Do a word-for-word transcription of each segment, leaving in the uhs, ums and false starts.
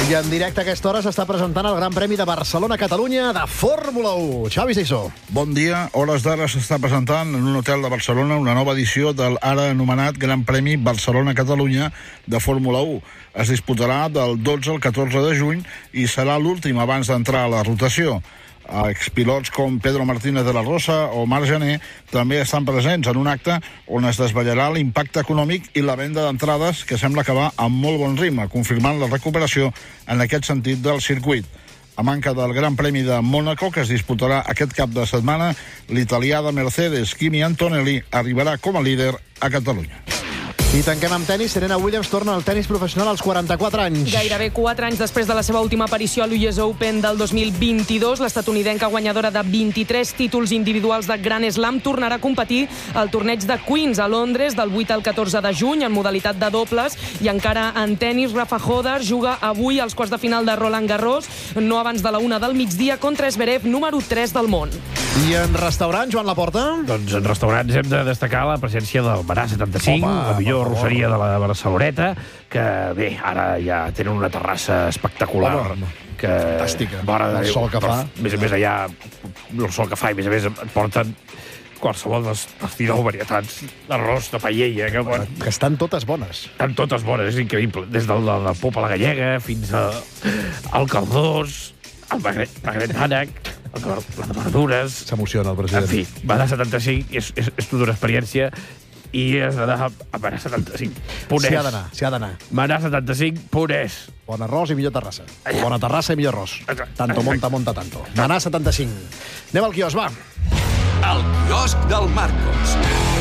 I en directe a aquesta hora s'està presentant el Gran Premi de Barcelona-Catalunya de Fórmula u. Xavi Sissó. Bon dia. Hores d'ara s'està presentant en un hotel de Barcelona una nova edició del ara anomenat Gran Premi Barcelona-Catalunya de Fórmula u. Es disputarà del dotze al catorze de juny i serà l'últim abans d'entrar a la rotació. Expilots com Pedro Martínez de la Rosa o Marc Gené també estan presents en un acte on es desvetllarà l'impacte econòmic i la venda d'entrades, que sembla que va amb molt bon ritme, confirmant la recuperació en aquest sentit del circuit. A manca del Gran Premi de Mònaco, que es disputarà aquest cap de setmana, l'italià de Mercedes, Kimi Antonelli, arribarà com a líder a Catalunya. I tanquem amb tenis. Serena Williams torna al tenis professional als quaranta-quatre anys. Gairebé quatre anys després de la seva última aparició a l'U S Open del dos mil vint-i-dos, l'estatunidenca guanyadora de vint-i-tres títols individuals de Grand Slam tornarà a competir al torneig de Queens a Londres del vuit al catorze de juny en modalitat de dobles. I encara en tenis, Rafa Hodar juga avui als quarts de final de Roland Garros, no abans de la una del migdia, contra Zverev, número tres del món. I en restaurants, Joan Laporta? Doncs en restaurants hem de destacar la presència del Barà setanta-cinc, Home, la millor arrosseria de la Barceloneta, que bé, ara ja tenen una terrassa espectacular. Home, que, fantàstica. Vora de el sol que fa. A més a més, allà, el sol que fa, i a més a més et porten qualsevol dels, dels dinou varietats d'arròs, de paella, que, bon, que estan totes bones. Estan totes bones, és increïble. Des del, de la popa a la gallega fins a, al caldós, el magret, magret d'ànec, la de verdures... S'emociona el president. En fi, Barà setanta-cinc és, és, és tota una experiència i has d'anar a Barà setanta-cinc. S'hi ha d'anar, s'hi ha d'anar. Barà setanta-cinc, punt és. Bon arròs i millor terrassa. Bona terrassa i millor arròs. Tanto monta, monta tanto. Barà setanta-cinc. Anem al quiosc, va. El quiosc del Marcos.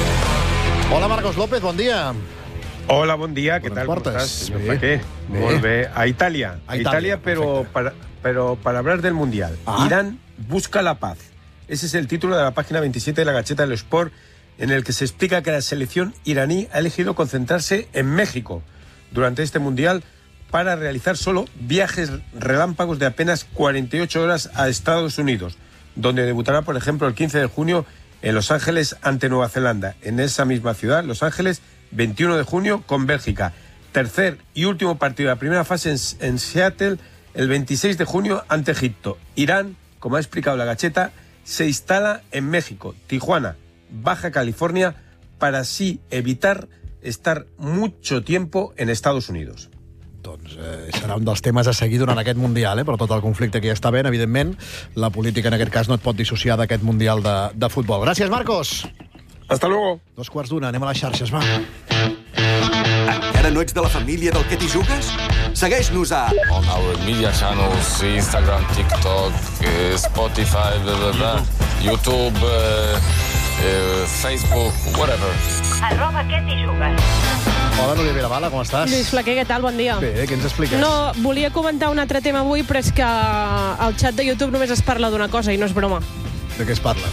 Hola, Marcos López, bon dia. Hola, bon dia, què tal? ¿Cómo estás? Bé. ¿Qué? Bé. Muy bien. A Italia. A Italia, pero para, pero para hablar del Mundial. Ah. Irán busca la paz. Ese es el título de la página veintisiete de la Gaceta del Sport, en el que se explica que la selección iraní ha elegido concentrarse en México durante este Mundial para realizar solo viajes relámpagos de apenas cuarenta y ocho horas a Estados Unidos, donde debutará, por ejemplo, el quince de junio en Los Ángeles ante Nueva Zelanda. En esa misma ciudad, Los Ángeles, veintiuno de junio con Bélgica. Tercer y último partido de la primera fase en, en Seattle, el veintiséis de junio ante Egipto. Irán, como ha explicado la Gacheta, se instala en México, Tijuana, Baja California, para así evitar estar mucho tiempo en Estados Unidos. Doncs eh, serà un dels temes a seguir durant aquest Mundial, eh? Però tot el conflicte que ja està ben, evidentment, la política en aquest cas no et pot dissociar d'aquest Mundial de, de futbol. Gràcies, Marcos. Hasta luego. Dos quarts d'una, anem a les xarxes, va. Encara no ets de la família del que t'hi jugues? Segueix-nos a... On our media channels, Instagram, TikTok, uh, Spotify, blah, blah, blah, YouTube, uh, uh, Facebook, whatever. Arroba què t'hi jugues. Hola, Núria Vilavala, com estàs? Lluís Flaquer, què tal? Bon dia. Bé, què ens expliques? No, volia comentar un altre tema avui, però és que al xat de YouTube només es parla d'una cosa, i no és broma. De què es parla?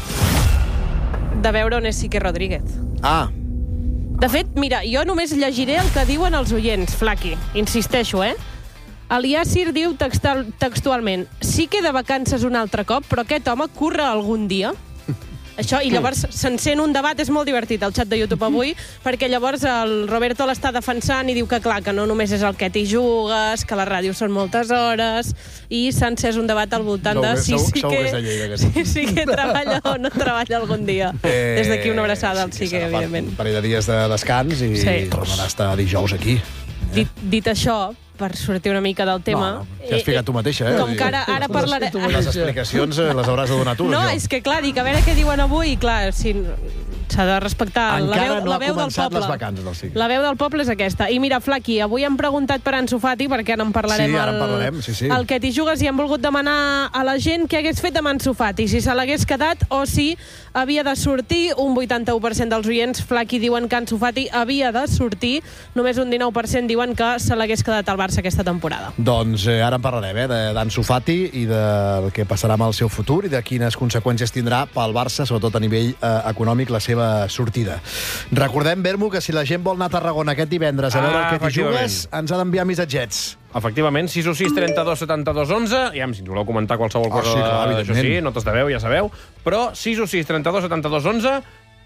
De veure on és Sique Rodríguez. Ah. De fet, mira, jo només llegiré el que diuen els oients, Flaqui. Insisteixo, eh? El Yassir diu textual, textualment: sí que de vacances un altre cop, però aquest home curra algun dia? Això, i llavors s'encén un debat, és molt divertit el xat de YouTube avui, perquè llavors el Roberto l'està defensant i diu que clar, que no només és el que t'hi jugues, que la ràdio són moltes hores, i s'ha encès un debat al voltant de si sí que, si, si que treballa o no treballa algun dia. Eh, Des d'aquí una abraçada al sí que, evidentment. Un parell de dies de descans i sí. Tornarà a estar dijous aquí. Eh? Dit, dit això, per sortir una mica del tema... No, t'hi has ficat tu mateixa, eh? Com que ara, ara parlaré... Les explicacions les hauràs de donar tu. No, jo. és que clar, dic, a veure què diuen avui, i clar, si... s'ha de respectar la veu, no la veu del poble. Les vacances del Sique. La veu del poble és aquesta. I mira, Flaqui, avui hem preguntat per Ansu Fati, perquè ara en parlarem. Sí, ara el, en parlarem, sí, sí. El que t'hi jugues, i hem volgut demanar a la gent què hagués fet amb Ansu Fati, si se l'hagués quedat o si havia de sortir. Un vuitanta-u per cent dels oients, Flaqui, diuen que Ansu Fati havia de sortir. Només un dinou per cent diuen que se l'hagués quedat al Barça aquesta temporada. Doncs eh, ara en parlarem, eh, d'Ansu Fati i del que passarà amb el seu futur i de quines conseqüències tindrà pel Barça, sobretot a nivell eh, econòmic, la seva sortida. Recordem, Bermu, que si la gent vol anar a Tarragona aquest divendres a veure ah, el que t'hi jugues, ens ha d'enviar missatgets. Efectivament, sis u sis, trenta-dos, setanta-dos, onze. Ja, si ens voleu comentar qualsevol cosa, oh, sí, clar, això sí, notes de veu, ja sabeu. Però sis u sis, trenta-dos, setanta-dos, onze,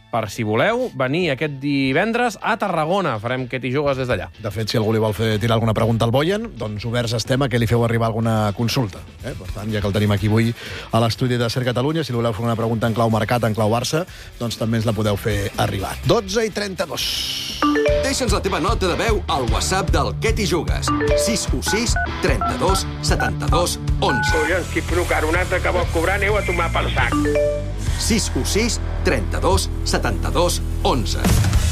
per si voleu venir aquest divendres a Tarragona. Farem Què t'hi jugues des d'allà. De fet, si algú li vol fer tirar alguna pregunta al Boyen, doncs oberts estem a que li feu arribar alguna consulta. Eh? Per tant, ja que el tenim aquí avui a l'estudi de Ser Catalunya, si li voleu fer una pregunta en clau mercat, en clau Barça, doncs també ens la podeu fer arribar. dotze i trenta-dos. Deixa'ns la teva nota de veu al WhatsApp del Què t'hi jugues. sis u sis, trenta-dos, setanta-dos, onze. Collons, quin procaronat que vol cobrar, aneu a tomar pel sac. sis u sis, trenta-dos, setanta-dos, onze.